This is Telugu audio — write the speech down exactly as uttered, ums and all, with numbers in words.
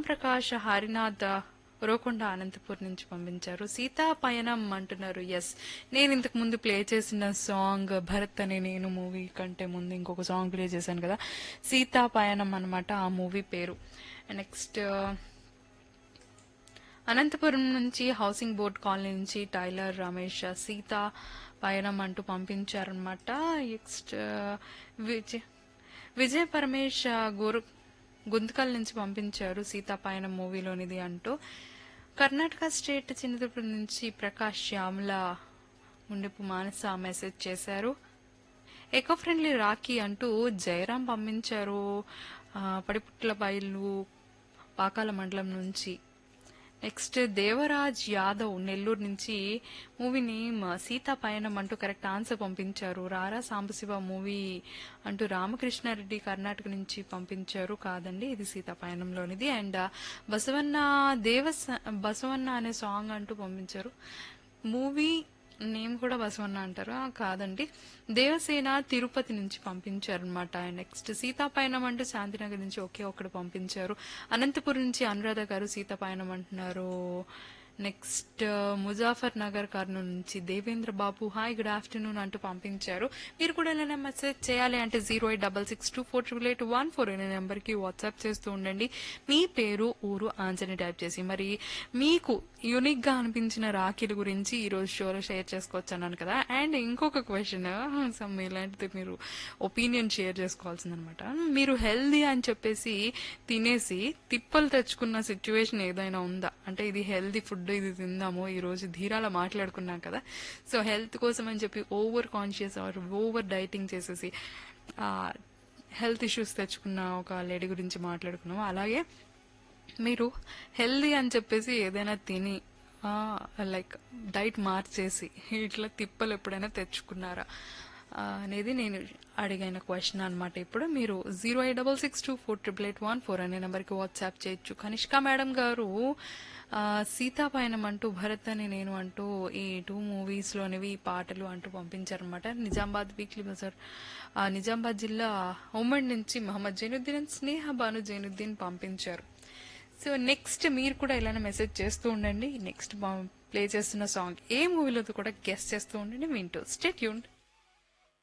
ప్రకాష్ హరినాథ్ ఉరవకొండ అనంతపూర్ నుంచి పంపించారు. సీతా పయనం అంటున్నారు. ఎస్, నేను ఇంతకు ముందు ప్లే చేసిన సాంగ్ భరత్ అనే నేను మూవీ కంటే ముందు ఇంకొక సాంగ్ ప్లే చేశాను కదా, సీతా పయనం అనమాట ఆ మూవీ పేరు. నెక్స్ట్ అనంతపురం నుంచి హౌసింగ్ బోర్డ్ కాలనీ నుంచి టైలర్ రమేష్ సీతా పయనం అంటూ పంపించారనమాట. నెక్స్ట్ విజయ్ విజయ్ పరమేష్ గురు గుంతకల్ నుంచి పంపించారు సీతా పయనం మూవీలోనిది అంటూ. కర్ణాటక స్టేట్ చింతపూర్ నుంచి ప్రకాష్ శ్యామల ముండెపు మానస మెసేజ్ చేశారు. ఎకో ఫ్రెండ్లీ రాఖీ అంటూ జయరాం పంపించారు ఆ, పడిపుట్ల బయలు పాకాల మండలం నుంచి. నెక్స్ట్ దేవరాజ్ యాదవ్ నెల్లూరు నుంచి మూవీని సీతా పయనం అంటూ కరెక్ట్ ఆన్సర్ పంపించారు. రారా సాంబశివ మూవీ అంటూ రామకృష్ణారెడ్డి కర్ణాటక నుంచి పంపించారు. కాదండి, ఇది సీతా పయనంలోనిది. అండ్ బసవన్న దేవస బసవన్న అనే సాంగ్ అంటూ పంపించారు. మూవీ నేమ్ కూడా బసవన్న అంటారు. ఆ, కాదండి, దేవసేన తిరుపతి నుంచి పంపించారు అనమాట. నెక్స్ట్ సీతాపయనం అంటూ శాంతినగర్ నుంచి ఒకే ఒకటి పంపించారు. అనంతపురం నుంచి అనురాధ గారు సీతాపయనం అంటున్నారు. నెక్స్ట్ ముజాఫర్ నగర్ కర్నూలు నుంచి దేవేంద్ర బాబు హాయ్ గుడ్ ఆఫ్టర్నూన్ అంటూ పంపించారు. మీరు కూడా ఏదైనా మెసేజ్ చేయాలి అంటే zero eight double six two four triple eight one four అనే నెంబర్కి వాట్సాప్ చేస్తూ ఉండండి. మీ పేరు ఊరు ఆన్సర్ని టైప్ చేసి. మరి మీకు యూనిక్ గా అనిపించిన రాఖీల గురించి ఈ రోజు షోలో షేర్ చేసుకోవచ్చు అన్నాను కదా. అండ్ ఇంకొక క్వశ్చన్, సమ్ ఇలాంటిది మీరు ఒపీనియన్ షేర్ చేసుకోవాల్సిందనమాట. మీరు హెల్దీ అని చెప్పేసి తినేసి తిప్పలు తెచ్చుకున్న సిచ్యువేషన్ ఏదైనా ఉందా? అంటే ఇది హెల్దీ ఫుడ్, ఇది తిందాము, ఈ రోజు ధీరాల మాట్లాడుకున్నాం కదా, సో హెల్త్ కోసం అని చెప్పి over conscious are over dieting చేసేసి హెల్త్ ఇష్యూస్ తెచ్చుకున్న ఒక లేడీ గురించి మాట్లాడుకున్నాము. అలాగే మీరు హెల్దీ అని చెప్పేసి ఏదైనా తిని లైక్ డైట్ మార్చేసి ఇట్లా తిప్పలు ఎప్పుడైనా తెచ్చుకున్నారా ఆ, అనేది నేను అడిగిన క్వశ్చన్ అనమాట. ఇప్పుడు మీరు zero eight double six two four triple eight one four అనే నెంబర్కి వాట్సాప్ చేయొచ్చు. కనిష్క మేడం గారు ఆ, సీతాపయనం అంటూ భరత్ అని నేను అంటూ ఈ టూ మూవీస్ లోనివి పాటలు అంటూ పంపించారనమాట. నిజామాబాద్ వీక్లీ బజార్ ఆ, నిజామాబాద్ జిల్లా ఉమ్మడి నుంచి మహమ్మద్ జైనుద్దీన్ అండ్ స్నేహ బాను జైనుద్దీన్ పంపించారు. సో నెక్స్ట్ మీరు కూడా ఇలానే మెసేజ్ చేస్తూ ఉండండి. నెక్స్ట్ ప్లే చేస్తున్న సాంగ్ ఏ మూవీలో కూడా గెస్ట్ చేస్తూ ఉండండి. వింటూ స్టే ట్యూన్డ్.